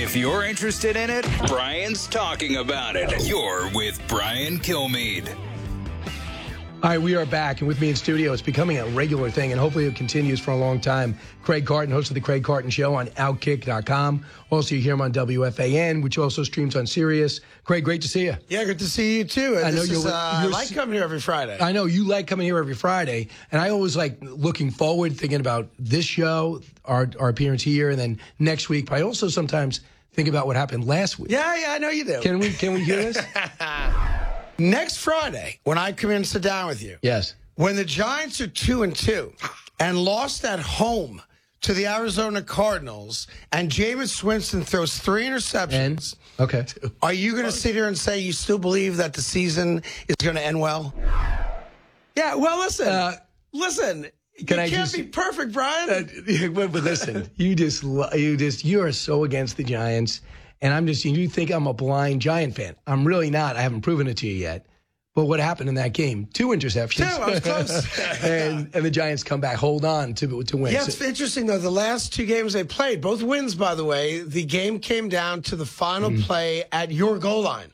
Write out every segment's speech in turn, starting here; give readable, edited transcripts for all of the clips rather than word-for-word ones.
If you're interested in it, Brian's talking about it. You're with Brian Kilmeade. All right, we are back, and with me in studio, it's becoming a regular thing, and hopefully it continues for a long time. Craig Carton, host of The Craig Carton Show on Outkick.com. Also, you hear him on WFAN, which also streams on Sirius. Craig, great to see you. Yeah, good to see you, too. And I like coming here every Friday. I know, you like coming here every Friday, and I always like looking forward, thinking about this show, our appearance here, and then next week. But I also sometimes think about what happened last week. Yeah, I know you do. Can we hear this? Next Friday, when I come in and sit down with you, yes, when the Giants are 2-2 and lost at home to the Arizona Cardinals, and Jameis Winston throws 3 interceptions, okay, are you going to sit here and say you still believe that the season is going to end well? Yeah, well, listen. You can't be perfect, Brian. But listen, you are so against the Giants. And you think I'm a blind Giant fan. I'm really not. I haven't proven it to you yet. But what happened in that game? 2 interceptions. 2, I was close. and the Giants come back, hold on to win. Yeah, it's interesting, though. The last 2 games they played, both wins, by the way, the game came down to the final play at your goal line.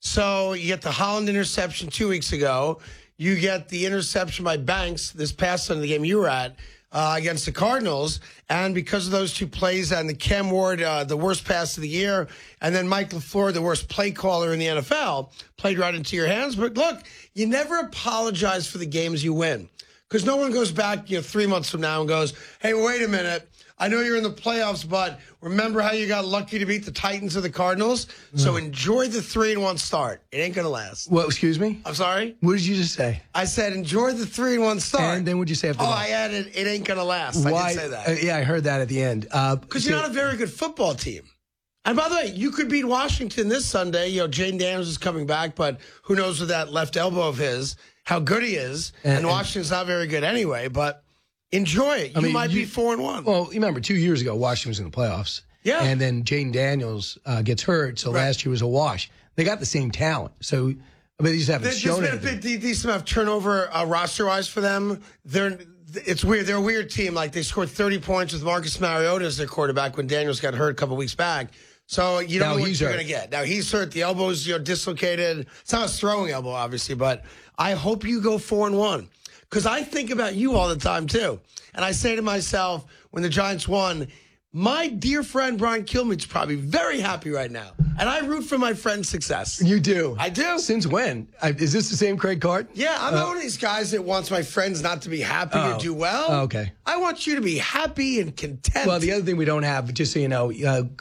So you get the Holland interception 2 weeks ago. You get the interception by Banks this past Sunday, the game you were at, against the Cardinals. And because of those 2 plays and the Cam Ward, the worst pass of the year, and then Mike LaFleur, the worst play caller in the NFL, played right into your hands. But look, you never apologize for the games you win, because no one goes back 3 months from now and goes, hey, wait a minute. I know you're in the playoffs, but remember how you got lucky to beat the Titans or the Cardinals? So enjoy the 3-1 start. It ain't going to last. Well, excuse me? I'm sorry? What did you just say? I said enjoy the 3-1 start. And then what'd you say after that? I added it ain't going to last. Why? I did say that. Yeah, I heard that at the end. Because you're not a very good football team. And by the way, you could beat Washington this Sunday. Jaden Daniels is coming back, but who knows with that left elbow of his, how good he is. And Washington's not very good anyway, but enjoy it. You might be 4-1. Well, you remember 2 years ago, Washington was in the playoffs. Yeah. And then Jaden Daniels gets hurt, so last year was a wash. They got the same talent. So, they just haven't shown it. There's been a decent amount of turnover roster-wise for them. It's weird. They're a weird team. Like, they scored 30 points with Marcus Mariota as their quarterback when Daniels got hurt a couple weeks back. So you don't know what you're going to get. Now, he's hurt. The elbow's dislocated. It's not a throwing elbow, obviously, but I hope you go 4-1. Because I think about you all the time, too. And I say to myself, when the Giants won, my dear friend Brian Kilmeade's probably very happy right now. And I root for my friend's success. You do? I do. Since when? Is this the same Craig Carton? Yeah, I'm not one of these guys that wants my friends not to be happy or do well. Oh, okay. I want you to be happy and content. Well, the other thing we don't have, just so you know,